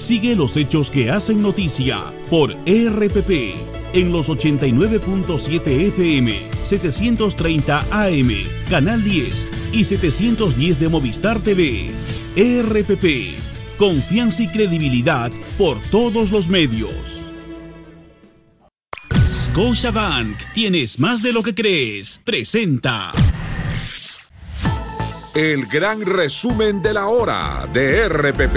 Sigue los hechos que hacen noticia por RPP en los 89.7 FM, 730 AM, Canal 10 y 710 de Movistar TV. RPP, confianza y credibilidad por todos los medios. Scotiabank, tienes más de lo que crees. Presenta el gran resumen de la hora de RPP.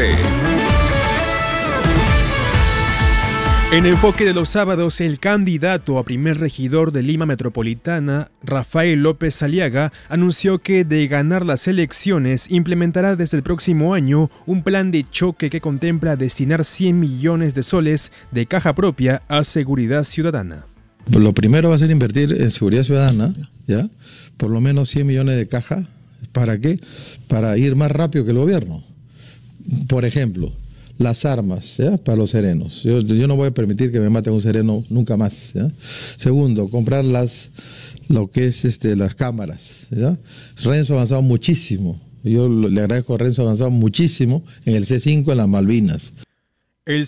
En enfoque de los sábados, el candidato a primer regidor de Lima Metropolitana, Rafael López Aliaga, anunció que de ganar las elecciones implementará desde el próximo año un plan de choque que contempla destinar 100 millones de soles de caja propia a seguridad ciudadana. Lo primero va a ser invertir en seguridad ciudadana, ¿ya? Por lo menos 100 millones de caja. ¿Para qué? Para ir más rápido que el gobierno. Por ejemplo, las armas, ¿ya? Para los serenos. Yo no voy a permitir que me maten un sereno nunca más, ¿ya? Segundo, comprar lo que es las cámaras, ¿ya? Renzo ha avanzado muchísimo. Yo le agradezco a Renzo, ha avanzado muchísimo en el C5 en las Malvinas. El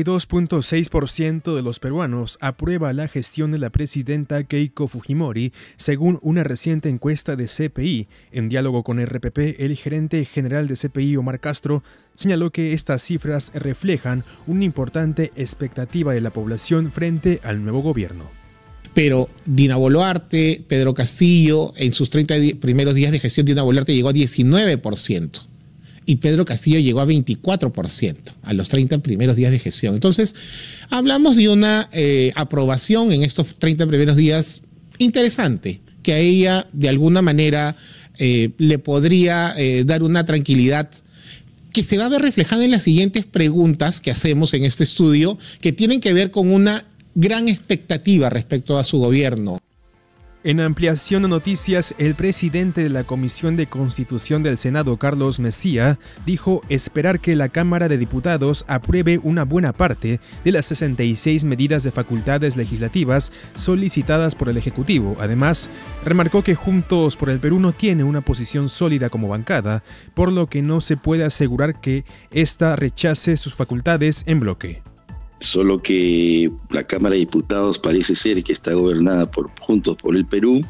52.6% de los peruanos aprueba la gestión de la presidenta Keiko Fujimori, según una reciente encuesta de CPI. En diálogo con RPP, el gerente general de CPI, Omar Castro, señaló que estas cifras reflejan una importante expectativa de la población frente al nuevo gobierno. Pero Dina Boluarte, Pedro Castillo, en sus 30 primeros días de gestión, Dina Boluarte llegó a 19%. Y Pedro Castillo llegó a 24% a los 30 primeros días de gestión. Entonces, hablamos de una aprobación en estos 30 primeros días interesante, que a ella, de alguna manera, le podría dar una tranquilidad que se va a ver reflejada en las siguientes preguntas que hacemos en este estudio, que tienen que ver con una gran expectativa respecto a su gobierno. En ampliación de noticias, el presidente de la Comisión de Constitución del Senado, Carlos Messía, dijo esperar que la Cámara de Diputados apruebe una buena parte de las 66 medidas de facultades legislativas solicitadas por el Ejecutivo. Además, remarcó que Juntos por el Perú no tiene una posición sólida como bancada, por lo que no se puede asegurar que ésta rechace sus facultades en bloque. Solo que la Cámara de Diputados parece ser que está gobernada por Juntos por el Perú,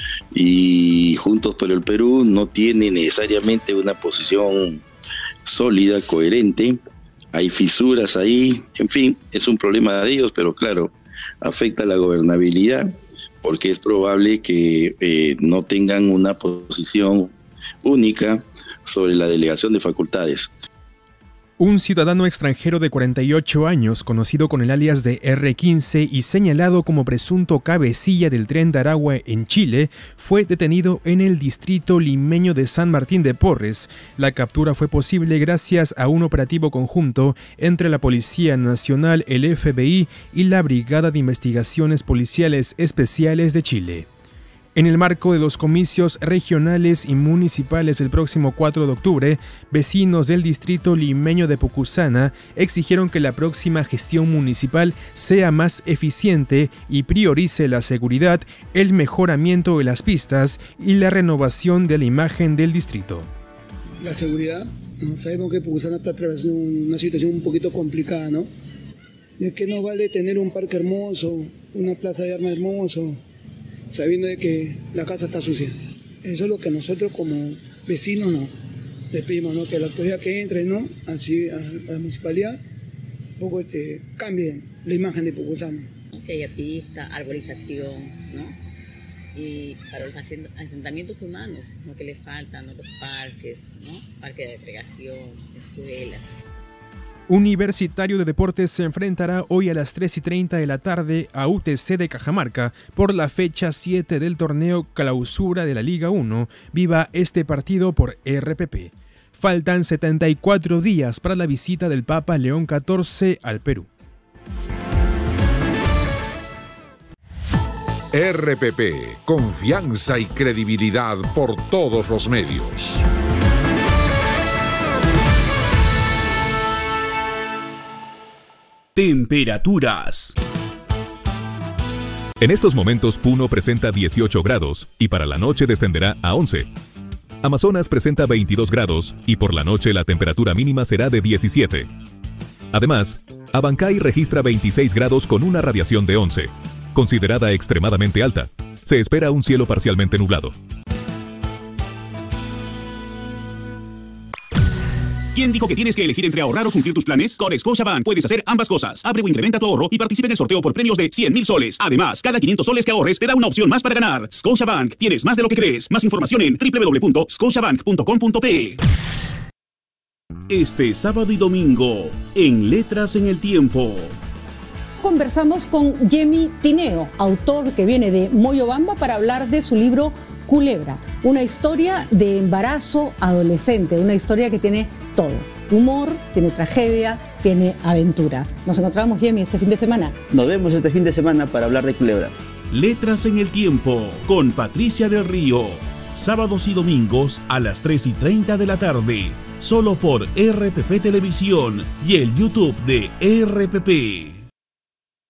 y Juntos por el Perú no tiene necesariamente una posición sólida, coherente. Hay fisuras ahí, en fin, es un problema de ellos, pero claro, afecta la gobernabilidad, porque es probable que no tengan una posición única sobre la delegación de facultades. Un ciudadano extranjero de 48 años, conocido con el alias de R15 y señalado como presunto cabecilla del Tren de Aragua en Chile, fue detenido en el distrito limeño de San Martín de Porres. La captura fue posible gracias a un operativo conjunto entre la Policía Nacional, el FBI y la Brigada de Investigaciones Policiales Especiales de Chile. En el marco de los comicios regionales y municipales del próximo 4 de octubre, vecinos del distrito limeño de Pucusana exigieron que la próxima gestión municipal sea más eficiente y priorice la seguridad, el mejoramiento de las pistas y la renovación de la imagen del distrito. La seguridad, sabemos que Pucusana está atravesando una situación un poquito complicada, ¿no? ¿De qué nos vale tener un parque hermoso, una plaza de armas hermoso, sabiendo de que la casa está sucia? Eso es lo que nosotros como vecinos le pedimos, ¿no? Que la autoridad que entre, ¿no? Así a la municipalidad, un poco cambie la imagen de Pucusana. Que haya pista, arborización, ¿no? Y para los asentamientos humanos, lo que les faltan, ¿no? Los parques, ¿no? Parque de recreación, escuelas. Universitario de Deportes se enfrentará hoy a las 3:30 de la tarde a UTC de Cajamarca por la fecha 7 del torneo Clausura de la Liga 1. Viva este partido por RPP. Faltan 74 días para la visita del Papa León XIV al Perú. RPP, confianza y credibilidad por todos los medios. Temperaturas. En estos momentos Puno presenta 18 grados y para la noche descenderá a 11. Amazonas presenta 22 grados y por la noche la temperatura mínima será de 17. Además, Abancay registra 26 grados con una radiación de 11, considerada extremadamente alta. Se espera un cielo parcialmente nublado. ¿Quién dijo que tienes que elegir entre ahorrar o cumplir tus planes? Con Scotiabank puedes hacer ambas cosas. Abre o incrementa tu ahorro y participa en el sorteo por premios de 100,000 soles. Además, cada 500 soles que ahorres te da una opción más para ganar. Scotiabank, tienes más de lo que crees. Más información en www.scotiabank.com.pe. Este sábado y domingo, en Letras en el Tiempo. Conversamos con Yemi Tineo, autor que viene de Moyobamba, para hablar de su libro Culebra, una historia de embarazo adolescente, una historia que tiene todo: humor, tiene tragedia, tiene aventura. Nos encontramos, Yemi, este fin de semana. Nos vemos este fin de semana para hablar de Culebra. Letras en el Tiempo, con Patricia del Río. Sábados y domingos a las 3:30 de la tarde. Solo por RPP Televisión y el YouTube de RPP.